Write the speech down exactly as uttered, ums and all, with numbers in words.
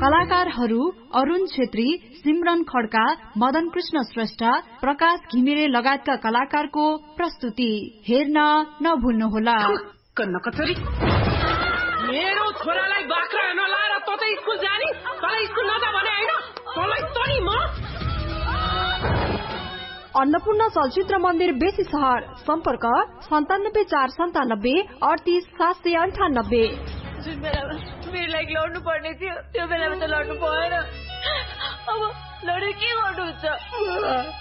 कलाकारहरू अरुण छेत्री, सिमरन खड्का, मदन कृष्ण श्रेष्ठ, प्रकाश घिमिरे लगायतका कलाकारको प्रस्तुति हेर्न नभुल्नुहोला। मेरो छोरालाई बाख्रा नलाएर त त स्कुल जानी, तँलाई स्कुल नजा भने हैन, तँलाई तनी म। अन्नपूर्ण चलचित्र मन्दिर बेसी सहर, सम्पर्क सन्तानब्बे चार सन्तानब्बे अडतिस सात सय अन्ठानब्बे। जुन बेलामा मेरो लागि लड्नु पर्ने थियो त्यो बेलामा त लड्नु भएन, अब लडेर के गर्नुहुन्छ?